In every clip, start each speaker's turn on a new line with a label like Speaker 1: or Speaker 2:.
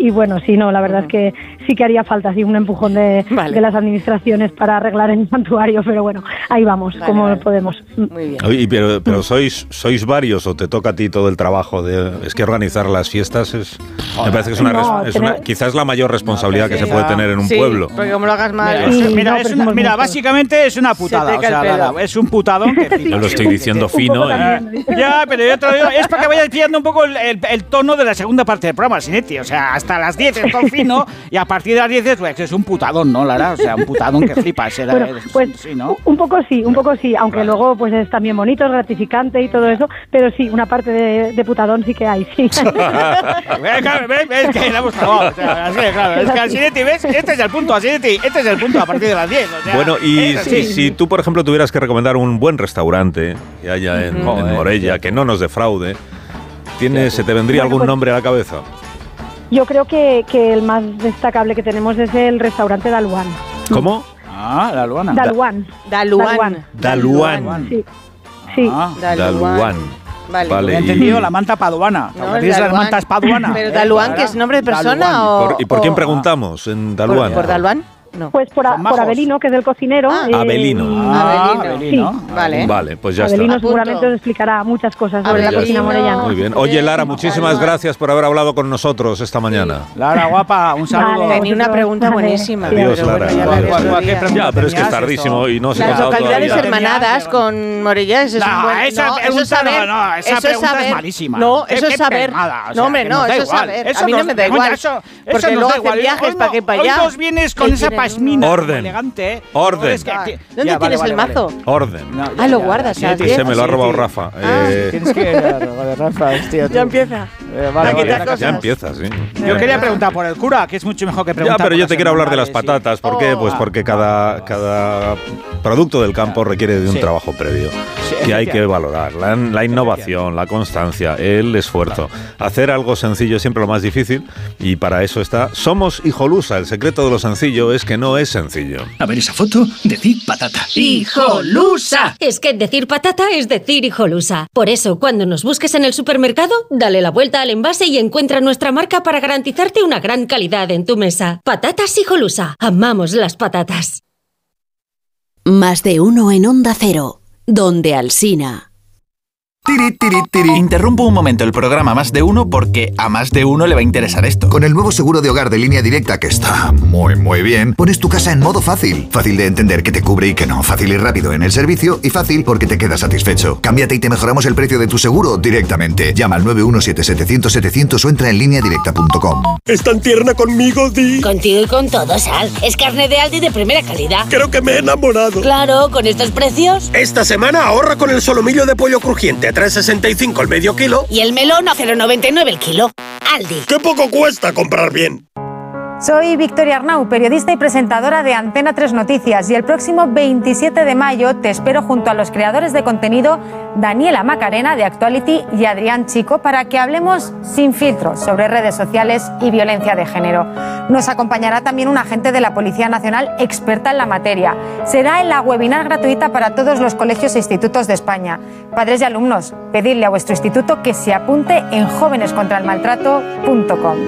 Speaker 1: y bueno, sí, no, la verdad es que sí que haría falta así un empujón de las administraciones para arreglar el santuario, pero bueno, ahí vamos, como podemos.
Speaker 2: Muy bien.
Speaker 3: Oye, pero ¿sois varios o te toca a ti todo el trabajo? Es que organizar las fiestas me parece que es quizás la mayor responsabilidad que se puede tener en un pueblo.
Speaker 2: Porque como lo hagas mal...
Speaker 4: Mira, básicamente es una putada, o sea, es un putadón que...
Speaker 3: Yo lo estoy diciendo fino.
Speaker 4: Ya, pero yo te lo digo, es para que vayas pillando un poco el tono de la segunda parte del programa, Sinetti. O sea, hasta las 10 es todo fino y a partir de las 10 es un putadón, ¿no, Lara? O sea, un putadón que flipas.
Speaker 1: Bueno, pues sí, ¿no? Un poco sí, aunque luego pues es también bonito, es gratificante y todo eso, pero sí, una parte de putadón sí que hay, sí.
Speaker 4: ¿Ves que la hemos clavado? O sea, así, claro, es que al Sinetti, ¿ves? Este es el punto, a partir de las 10. O sea,
Speaker 3: bueno, y si tú, por ejemplo, tuvieras que recomendar un buen restaurante que haya en Morella, que no nos defraude, ¿se te vendría algún nombre a la cabeza?
Speaker 1: Yo creo que el más destacable que tenemos es el restaurante Daluán.
Speaker 3: ¿Cómo?
Speaker 4: Daluán.
Speaker 1: Daluán. Sí.
Speaker 3: Daluán.
Speaker 2: Vale.
Speaker 4: He entendido la manta paduana.
Speaker 2: No,
Speaker 4: ¿Tienes las mantas paduana?
Speaker 2: ¿Pero Daluán, que es nombre de persona
Speaker 3: Daluán. ¿Y por quién preguntamos en Daluán?
Speaker 2: ¿Por Daluán? No.
Speaker 1: Pues por Abelino, que es el cocinero.
Speaker 3: Abelino.
Speaker 2: Abelino.
Speaker 1: Sí.
Speaker 2: Vale,
Speaker 3: pues ya
Speaker 1: Abelino
Speaker 3: está.
Speaker 1: seguramente os explicará muchas cosas sobre la cocina morellana.
Speaker 3: Muy bien. Oye, Lara, muchísimas gracias por haber hablado con nosotros esta mañana.
Speaker 4: Lara, guapa, un saludo.
Speaker 2: Tenía una pregunta buenísima.
Speaker 3: Adiós, Lara.
Speaker 4: Ya,
Speaker 3: pero es que es tardísimo y no se ha
Speaker 2: Las
Speaker 3: pasado
Speaker 2: localidades
Speaker 3: todavía.
Speaker 2: hermanadas con Morella, eso es un buen...
Speaker 4: esa pregunta es malísima.
Speaker 2: No, eso es saber. No, hombre, no, eso es saber. A mí no me da igual. Porque luego hacen viajes para aquí para allá.
Speaker 4: Hoy nos vienes con esa pasmina.
Speaker 3: Orden.
Speaker 2: ¿Dónde tienes el mazo?
Speaker 3: Orden.
Speaker 2: Lo guardas.
Speaker 3: Se me lo ha robado Rafa.
Speaker 4: Tienes que robar Rafa, hostia.
Speaker 2: Ya empieza.
Speaker 3: Ya empieza, sí.
Speaker 4: Yo quería preguntar por el cura, que es mucho mejor que preguntar.
Speaker 3: Ya, pero
Speaker 4: por
Speaker 3: yo te quiero hablar de las patatas. ¿Por qué? Pues porque cada producto del campo requiere de un trabajo previo. Y hay que valorar la innovación, la constancia, el esfuerzo. Hacer algo sencillo es siempre lo más difícil y para eso está Somos Hijolusa. El secreto de lo sencillo es que no es sencillo.
Speaker 5: A ver esa foto, decir patata. ¡Hijolusa!
Speaker 6: Es que decir patata es decir hijolusa. Por eso, cuando nos busques en el supermercado, dale la vuelta al envase y encuentra nuestra marca para garantizarte una gran calidad en tu mesa. Patatas Hijolusa. Amamos las patatas.
Speaker 7: Más de uno en Onda Cero, donde Alsina.
Speaker 5: Interrumpo un momento el programa Más de Uno porque a más de uno le va a interesar esto.
Speaker 8: Con el nuevo seguro de hogar de Línea Directa, que está muy bien, pones tu casa en modo fácil. Fácil de entender que te cubre y que no. Fácil y rápido en el servicio y fácil porque te quedas satisfecho. Cámbiate y te mejoramos el precio de tu seguro directamente. Llama al 917-700-700 o entra en lineadirecta.com.
Speaker 9: ¿Es tan tierna conmigo, Di?
Speaker 10: Contigo y con todo, Sal. Es carne de Aldi de primera calidad.
Speaker 9: Creo que me he enamorado.
Speaker 10: Claro, con estos precios.
Speaker 9: Esta semana ahorra con el solomillo de pollo crujiente a 3,65 el medio kilo.
Speaker 10: Y el melón a 0,99 el kilo. Aldi.
Speaker 9: ¡Qué poco cuesta comprar bien!
Speaker 11: Soy Victoria Arnau, periodista y presentadora de Antena 3 Noticias, y el próximo 27 de mayo te espero junto a los creadores de contenido Daniela Macarena de Actuality y Adrián Chico para que hablemos sin filtros sobre redes sociales y violencia de género. Nos acompañará también un agente de la Policía Nacional experta en la materia. Será en la webinar gratuita para todos los colegios e institutos de España. Padres y alumnos, pedidle a vuestro instituto que se apunte en jovenescontraelmaltrato.com.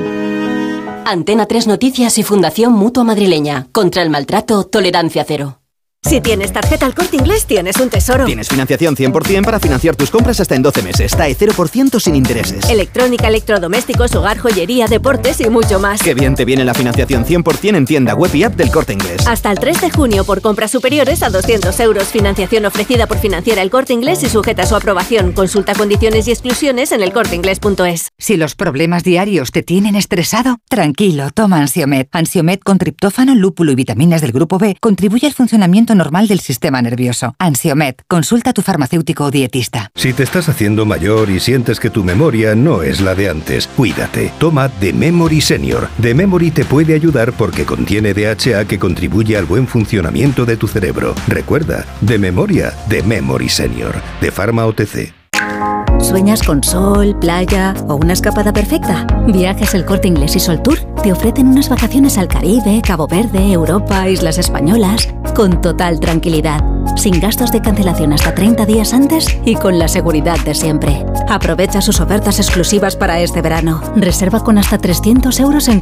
Speaker 7: Antena 3 Noticias y Fundación Mutua Madrileña. Contra el maltrato, tolerancia cero.
Speaker 12: Si tienes tarjeta El Corte Inglés, tienes un tesoro.
Speaker 13: Tienes financiación 100% para financiar tus compras hasta en 12 meses. TAE 0% sin intereses.
Speaker 12: Electrónica, electrodomésticos, hogar, joyería, deportes y mucho más.
Speaker 13: Qué bien te viene la financiación 100% en tienda web y app del Corte Inglés.
Speaker 12: Hasta el 3 de junio por compras superiores a 200 euros. Financiación ofrecida por Financiera El Corte Inglés y sujeta a su aprobación. Consulta condiciones y exclusiones en elcorteinglés.es.
Speaker 14: Si los problemas diarios te tienen estresado, tranquilo, toma Ansiomed. Ansiomed con triptófano, lúpulo y vitaminas del grupo B contribuye al funcionamiento normal del sistema nervioso. Ansiomed, consulta a tu farmacéutico o dietista.
Speaker 15: Si te estás haciendo mayor y sientes que tu memoria no es la de antes, cuídate. Toma The Memory Senior. The Memory te puede ayudar porque contiene DHA que contribuye al buen funcionamiento de tu cerebro. Recuerda, de memoria, The Memory Senior, de Pharma OTC.
Speaker 16: ¿Sueñas con sol, playa o una escapada perfecta? Viajes El Corte Inglés y Sol Tour te ofrecen unas vacaciones al Caribe, Cabo Verde, Europa, Islas Españolas, con total tranquilidad, sin gastos de cancelación hasta 30 días antes y con la seguridad de siempre. Aprovecha sus ofertas exclusivas para este verano. Reserva con hasta 300 euros en